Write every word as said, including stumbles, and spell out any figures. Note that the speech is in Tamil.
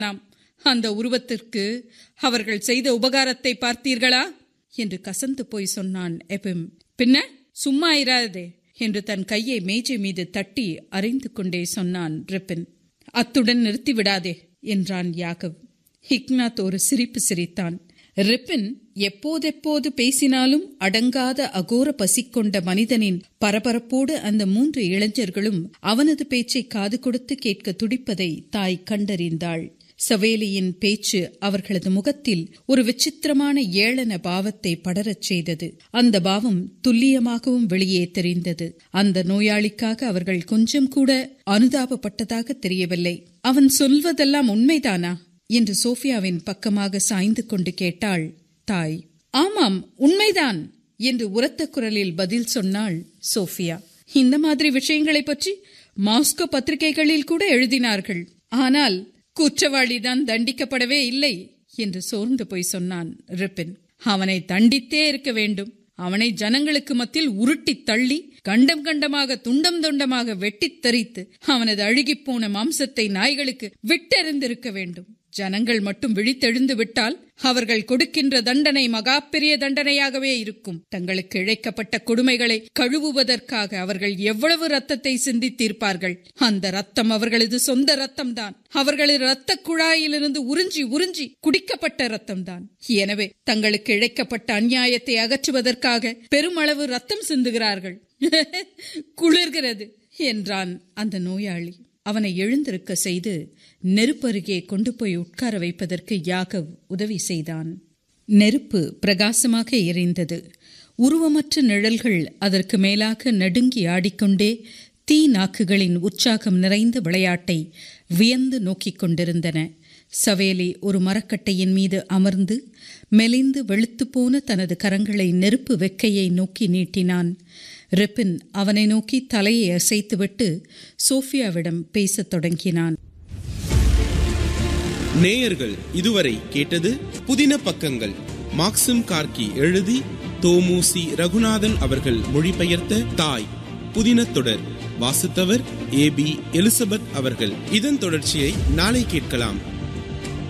அந்த உருவத்திற்கு அவர்கள் செய்த உபகாரத்தை பார்த்தீர்களா என்று கசந்து போய் சொன்னான் எபிம். பின்ன சும்மா இராதே என்று தன் கையை மேஜை மீது தட்டி அறைந்து கொண்டே சொன்னான் ரிப்பின். அத்துடன் நிறுத்திவிடாதே என்றான் யாகவ். இக்னாத் ஒரு சிரிப்பு சிரித்தான். ரிப்பின் எப்போதெப்போது பேசினாலும் அடங்காத அகோர பசிக்கொண்ட மனிதனின் பரபரப்போடு அந்த மூன்று இளைஞர்களும் அவனது பேச்சை காது கொடுத்து கேட்க துடிப்பதை தாய் கண்டறிந்தாள். சவேலியின் பேச்சு அவர்களது முகத்தில் ஒரு விசித்திரமான ஏளன பாவத்தை படரச் செய்தது. அந்த பாவம் துல்லியமாகவும் வெளியே தெரிந்தது. அந்த நோயாளிக்காக அவர்கள் கொஞ்சம் கூட அனுதாபப்பட்டதாக தெரியவில்லை. அவன் சொல்வதெல்லாம் உண்மைதானா என்று சோஃபியாவின் பக்கமாக சாய்ந்து கொண்டு கேட்டாள் தாய். ஆமாம், உண்மைதான் என்று உரத்த குரலில் பதில் சொன்னாள் சோஃபியா. இந்த மாதிரி விஷயங்களை பற்றி மாஸ்கோ பத்திரிகைகளில் கூட எழுதினார்கள். ஆனால் குற்றவாளிதான் தண்டிக்கப்படவே இல்லை என்று சோர்ந்து போய் சொன்னான் ரிப்பின். அவனை தண்டித்தே இருக்க வேண்டும். அவனை ஜனங்களுக்கு மத்தியில் உருட்டி தள்ளி கண்டம் கண்டமாக துண்டம் துண்டமாக வெட்டித் தரித்து அவனது அழுகிப்போன மாம்சத்தை நாய்களுக்கு விட்டெறிந்திருக்க வேண்டும். ஜனங்கள் மட்டும் விழித்தெழுந்து விட்டால் அவர்கள் கொடுக்கின்ற தண்டனை மகா பெரிய தண்டனையாகவே இருக்கும். தங்களுக்கு இழைக்கப்பட்ட கொடுமைகளை கழுவுவதற்காக அவர்கள் எவ்வளவு ரத்தத்தை சிந்தித்தீர்ப்பார்கள். அந்த ரத்தம் அவர்களது சொந்த ரத்தம் தான். அவர்களது இரத்த குழாயிலிருந்து உறிஞ்சி உறிஞ்சி குடிக்கப்பட்ட ரத்தம் தான். எனவே தங்களுக்கு இழைக்கப்பட்ட அநியாயத்தை அகற்றுவதற்காக பெருமளவு ரத்தம் சிந்துகிறார்கள். குளிர்கிறது என்றான் அந்த நோயாளி. அவனை எழுந்திருக்க செய்து நெருப்பருகே கொண்டு போய் உட்கார வைப்பதற்கு யாகவ் உதவி செய்தான். நெருப்பு பிரகாசமாக எரிந்தது. உருவமற்ற நிழல்கள் அதற்கு மேலாக நடுங்கி ஆடிக்கொண்டே தீ நாக்குகளின் உற்சாகம் நிறைந்த விளையாட்டை வியந்து நோக்கிக் கொண்டிருந்தன. சவேலி ஒரு மரக்கட்டையின் மீது அமர்ந்து மெலிந்து வெளுத்துப்போன தனது கரங்களை நெருப்பு வெக்கையை நோக்கி நீட்டினான். ரிப்பின் அவனை நோக்கி தலையை அசைத்துவிட்டு சோஃபியாவிடம் பேசத் தொடங்கினான். நேயர்கள் இதுவரை கேட்டது புதின பக்கங்கள். மாக்சிம் கார்கி எழுதி தோமுசி ரகுநாதன் அவர்கள் மொழிபெயர்த்த தாய் புதின தொடர். வாசித்தவர் ஏ பி எலிசபெத் அவர்கள். இதன் தொடர்ச்சியை நாளை கேட்கலாம்.